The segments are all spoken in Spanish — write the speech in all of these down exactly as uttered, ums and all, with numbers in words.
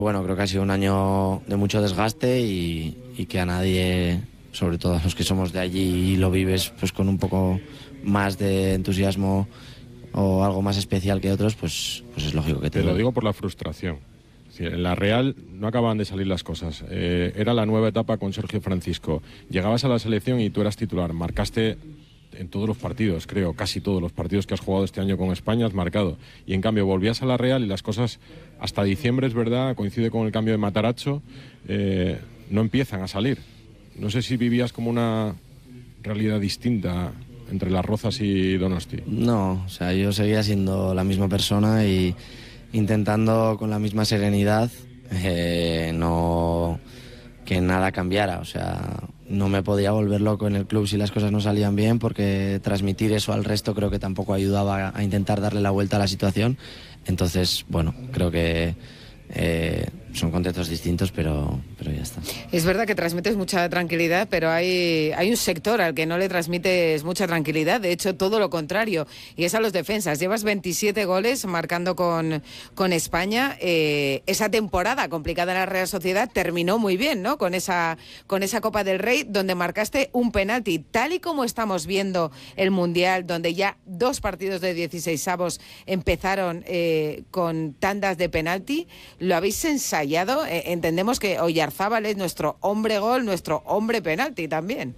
Bueno, creo que ha sido un año de mucho desgaste y, y que a nadie, sobre todo a los que somos de allí y lo vives pues con un poco más de entusiasmo o algo más especial que otros, pues, pues es lógico que te Te lo duele. digo por la frustración. Es decir, en la Real no acababan de salir las cosas. Eh, era la nueva etapa con Sergio Francisco. Llegabas a la selección y tú eras titular. Marcaste en todos los partidos, creo, casi todos los partidos que has jugado este año con España has marcado. Y en cambio volvías a la Real y las cosas hasta diciembre, es verdad, coincide con el cambio de Matarazzo, eh, no empiezan a salir. No sé si vivías como una realidad distinta entre Las Rozas y Donosti. No, o sea, yo seguía siendo la misma persona y intentando con la misma serenidad eh, no que nada cambiara. O sea, no me podía volver loco en el club si las cosas no salían bien, porque transmitir eso al resto creo que tampoco ayudaba a intentar darle la vuelta a la situación. Entonces, bueno, creo que eh, son contextos distintos, pero, pero ya está. Es verdad que transmites mucha tranquilidad, pero hay, hay un sector al que no le transmites mucha tranquilidad, de hecho todo lo contrario, y es a los defensas. Llevas veintisiete goles marcando con, con España. Eh, esa temporada complicada en la Real Sociedad terminó muy bien, ¿no? Con esa, con esa Copa del Rey, donde marcaste un penalti. Tal y como estamos viendo el Mundial, donde ya dos partidos de dieciseisavos empezaron eh, con tandas de penalti, ¿lo habéis ensayado? Eh, entendemos que Oyarzábal es nuestro hombre gol, nuestro hombre penalti también.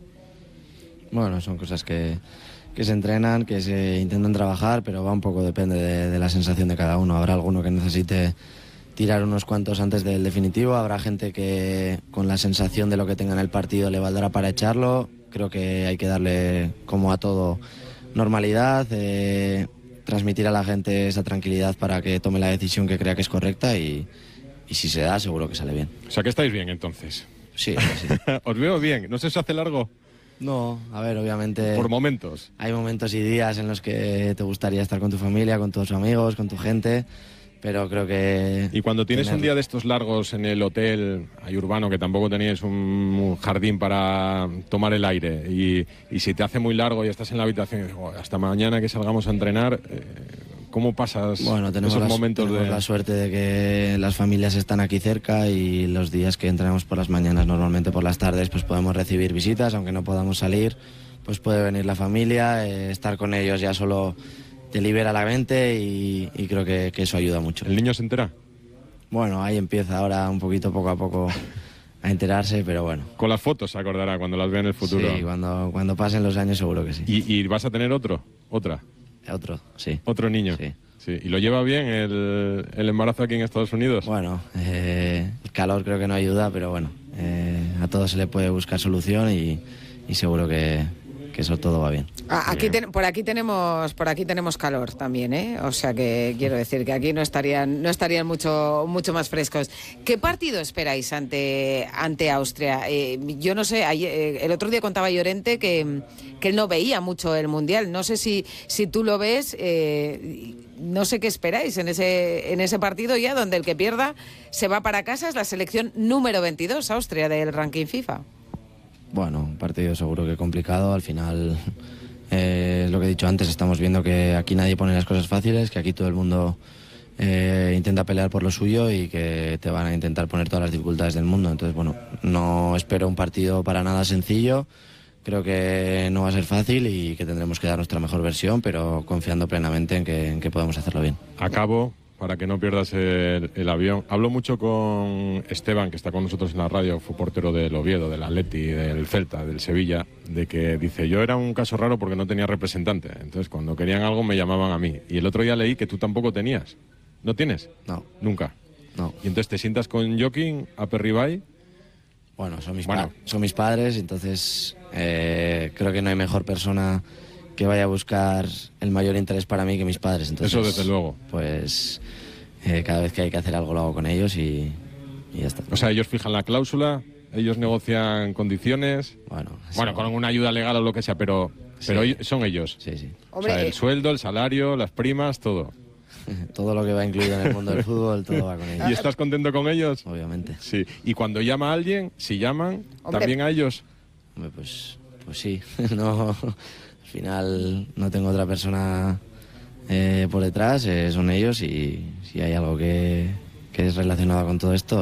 Bueno, son cosas que, que se entrenan, que se intentan trabajar, pero va un poco, depende de, de la sensación de cada uno. Habrá alguno que necesite tirar unos cuantos antes del definitivo, habrá gente que con la sensación de lo que tenga en el partido le valdrá para echarlo. Creo que hay que darle, como a todo, normalidad, eh, transmitir a la gente esa tranquilidad para que tome la decisión que crea que es correcta y, y si se da, seguro que sale bien. O sea, que estáis bien entonces. Sí, sí. Os veo bien. ¿No se os hace largo? No, a ver, obviamente... Por momentos. Hay momentos y días en los que te gustaría estar con tu familia, con tus amigos, con tu gente, pero creo que... Y cuando tienes tener... un día de estos largos en el hotel, hay urbano, que tampoco teníais un jardín para tomar el aire, y, y si te hace muy largo y estás en la habitación y dices, "Oh, hasta mañana que salgamos a entrenar", eh, ¿cómo pasas bueno, tenemos esos la, momentos tenemos de...? la suerte de que las familias están aquí cerca y los días que entrenamos por las mañanas, normalmente por las tardes, pues podemos recibir visitas, aunque no podamos salir, pues puede venir la familia, eh, estar con ellos ya solo te libera la mente y, y creo que, que eso ayuda mucho. ¿El niño se entera? Bueno, ahí empieza ahora un poquito, poco a poco, a enterarse, pero bueno. Con las fotos se acordará cuando las vea en el futuro. Sí, cuando, cuando pasen los años seguro que sí. ¿Y, y vas a tener otro? ¿Otra? Otro, sí. ¿Otro niño? Sí. Sí. ¿Y lo lleva bien el, el embarazo aquí en Estados Unidos? Bueno, eh, el calor creo que no ayuda, pero bueno, eh, a todo se le puede buscar solución y, y seguro que, que eso todo va bien. Ah, aquí ten, por aquí tenemos por aquí tenemos calor también, ¿eh? O sea que quiero decir que aquí no estarían no estarían mucho mucho más frescos. ¿Qué partido esperáis ante ante Austria? Eh, yo no sé, ayer, eh, el otro día contaba Llorente que, que él no veía mucho el Mundial. No sé si si tú lo ves. Eh, no sé qué esperáis en ese en ese partido ya, donde el que pierda se va para casa. Es la selección número veintidós, Austria, del ranking FIFA. Bueno, un partido seguro que complicado. Al final, eh, es lo que he dicho antes, estamos viendo que aquí nadie pone las cosas fáciles, que aquí todo el mundo eh, intenta pelear por lo suyo y que te van a intentar poner todas las dificultades del mundo. Entonces, bueno, no espero un partido para nada sencillo. Creo que no va a ser fácil y que tendremos que dar nuestra mejor versión, pero confiando plenamente en que, en que podemos hacerlo bien. Acabo, para que no pierdas el, el avión. Hablo mucho con Esteban, que está con nosotros en la radio, fue portero del Oviedo, del Atleti, del Celta, del Sevilla, de que dice, yo era un caso raro porque no tenía representante. Entonces, cuando querían algo me llamaban a mí. Y el otro día leí que tú tampoco tenías. ¿No tienes? No. Nunca. No. Y entonces te sientas con Joaquín, Aperribay. Bueno, son mis, Bueno. pa- son mis padres, entonces eh, creo que no hay mejor persona que vaya a buscar el mayor interés para mí que mis padres. Entonces, Eso desde luego. Pues eh, cada vez que hay que hacer algo lo hago con ellos y, y ya está. O sea, ellos fijan la cláusula, ellos negocian condiciones. Bueno, eso- Bueno, con una ayuda legal o lo que sea, pero, Sí. pero ellos- son ellos. Sí, sí. O sea, Hombre, el eh, sueldo, el salario, las primas, todo. Todo lo que va incluido en el mundo del fútbol, todo va con ellos. ¿Y estás contento con ellos? Obviamente. Sí. Y cuando llama a alguien, si llaman, Hombre. también a ellos. Hombre, pues, pues sí. No, al final no tengo otra persona eh, por detrás, eh, son ellos y si hay algo que, que es relacionada con todo esto.